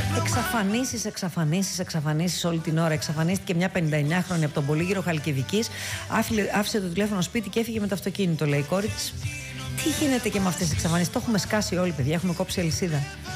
Εξαφανίσεις όλη την ώρα. Εξαφανίστηκε μια 59χρονη από τον Πολύγυρο Χαλκιδικής. Άφησε το τηλέφωνο σπίτι και έφυγε με το αυτοκίνητο, λέει η κόρη της. Τι γίνεται και με αυτές τις εξαφανίσεις? Το έχουμε σκάσει όλοι, παιδιά. Έχουμε κόψει αλυσίδα.